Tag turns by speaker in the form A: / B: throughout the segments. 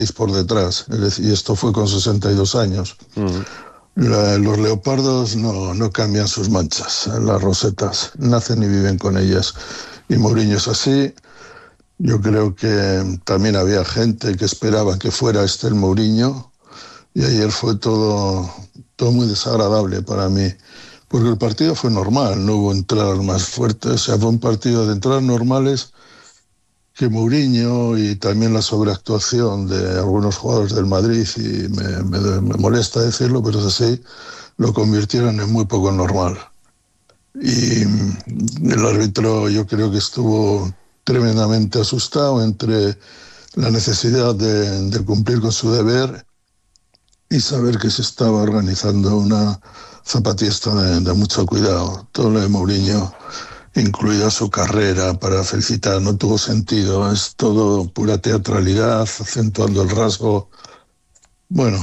A: por detrás, es decir, y esto fue con 62 años. Los leopardos no cambian sus manchas, las rosetas, nacen y viven con ellas. Y Mourinho es así. Yo creo que también había gente que esperaba que fuera el Mourinho, y ayer fue todo muy desagradable para mí, porque el partido fue normal, no hubo entradas más fuertes, o sea, fue un partido de entradas normales que Mourinho, y también la sobreactuación de algunos jugadores del Madrid, y me molesta decirlo, pero es así, lo convirtieron en muy poco normal. Y el árbitro, yo creo que estuvo tremendamente asustado entre la necesidad de cumplir con su deber y saber que se estaba organizando una zapatista de mucho cuidado. Todo lo de Mourinho, incluida su carrera para felicitar, no tuvo sentido. Es todo pura teatralidad, acentuando el rasgo. Bueno,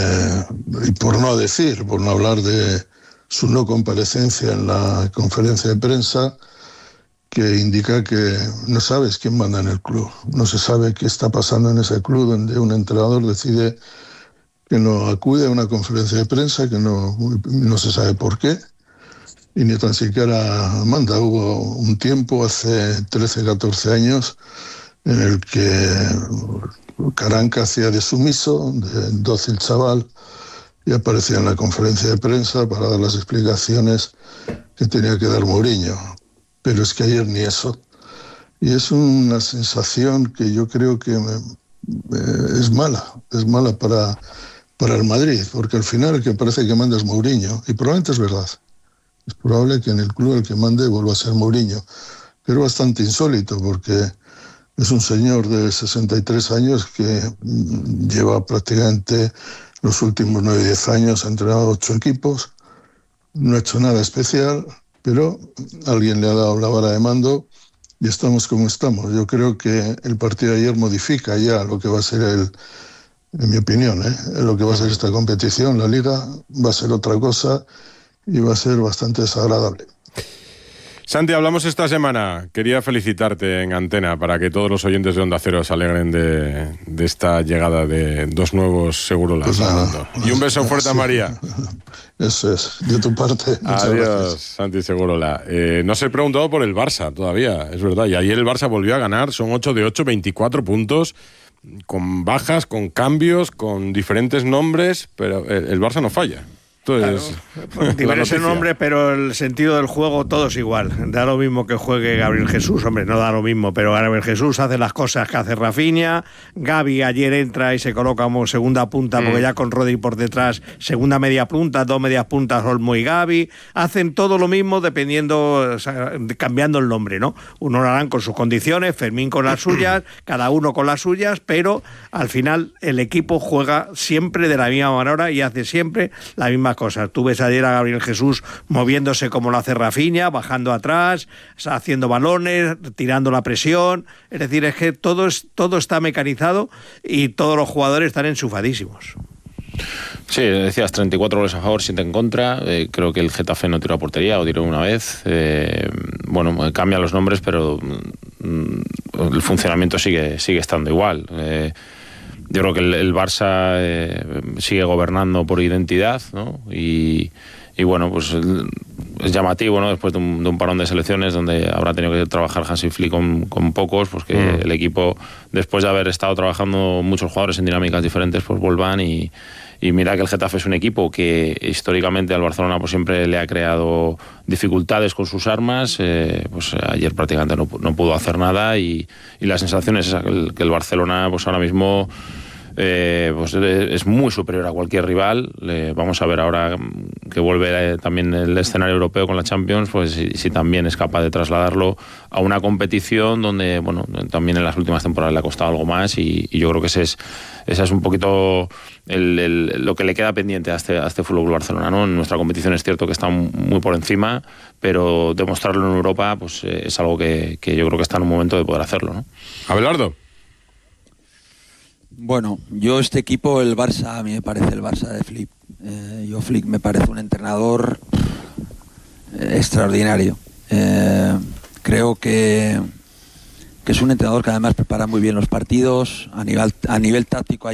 A: y por no hablar de su no comparecencia en la conferencia de prensa, que indica que no sabes quién manda en el club. No se sabe qué está pasando en ese club, donde un entrenador decide que no acude a una conferencia de prensa, que no se sabe por qué, y ni tan siquiera manda. Hubo un tiempo, hace 13, 14 años, en el que Caranca hacía de sumiso, de dócil chaval, y aparecía en la conferencia de prensa para dar las explicaciones que tenía que dar Mourinho. Pero es que ayer ni eso. Y es una sensación que yo creo que es mala para el Madrid, porque al final el que parece que manda es Mourinho, y probablemente es verdad. Es probable que en el club el que mande vuelva a ser Mourinho, pero bastante insólito, porque es un señor de 63 años que lleva prácticamente los últimos 9 o 10 años, ha entrenado 8 equipos, no ha hecho nada especial, pero alguien le ha dado la vara de mando y estamos como estamos. Yo creo que el partido de ayer modifica ya lo que va a ser en mi opinión, lo que va a ser esta competición. La Liga va a ser otra cosa y va a ser bastante desagradable.
B: Santi, hablamos esta semana. Quería felicitarte en antena para que todos los oyentes de Onda Cero se alegren de esta llegada de 2 nuevos Segurola.
A: Pues nada,
B: y un beso fuerte a María.
A: Eso es, de tu parte.
B: Adiós, gracias. Santi Segurola. No se he preguntado por el Barça todavía, es verdad. Y ayer el Barça volvió a ganar, son 8 de 8, 24 puntos, con bajas, con cambios, con diferentes nombres, pero el Barça no falla. Entonces,
C: claro, diferente nombre, pero el sentido del juego todo es igual. Da lo mismo que juegue Gabriel Jesús, hombre, no da lo mismo, pero Gabriel Jesús hace las cosas que hace Rafinha. Gavi ayer entra y se coloca como segunda punta, porque ya con Rodri por detrás, segunda media punta, 2 medias puntas, Olmo y Gavi. Hacen todo lo mismo dependiendo, o sea, cambiando el nombre, ¿no? Uno lo harán con sus condiciones, Fermín con las suyas, cada uno con las suyas, pero al final el equipo juega siempre de la misma manera y hace siempre la misma cosas. Tú ves ayer a Gabriel Jesús moviéndose como lo hace Rafinha, bajando atrás, haciendo balones, tirando la presión. Es decir, es que todo está mecanizado y todos los jugadores están enchufadísimos.
D: Sí, decías 34 goles a favor, 7 en contra. Creo que el Getafe no tiró a portería, o tiró una vez. Bueno, cambian los nombres, pero el funcionamiento sigue estando igual. Yo creo que el Barça sigue gobernando por identidad, ¿no? Y bueno, pues es llamativo, ¿no? Después de un parón de selecciones donde habrá tenido que trabajar Hansi Flick con pocos, pues que el equipo, después de haber estado trabajando muchos jugadores en dinámicas diferentes, pues vuelvan y mira que el Getafe es un equipo que históricamente al Barcelona pues siempre le ha creado dificultades con sus armas. Pues ayer prácticamente no pudo hacer nada y la sensación es esa, que el Barcelona pues ahora mismo pues es muy superior a cualquier rival. Vamos a ver ahora que vuelve también el escenario europeo con la Champions, pues si también es capaz de trasladarlo a una competición donde, bueno, también en las últimas temporadas le ha costado algo más y yo creo que esa es un poquito lo que le queda pendiente a este Fútbol Barcelona, ¿no? En nuestra competición es cierto que está muy por encima, pero demostrarlo en Europa pues es algo que yo creo que está en un momento de poder hacerlo, ¿no?
B: Abelardo.
E: Bueno, yo este equipo, el Barça, a mí me parece el Barça de Flick. Flick me parece un entrenador extraordinario. Creo que es un entrenador que además prepara muy bien los partidos a nivel táctico.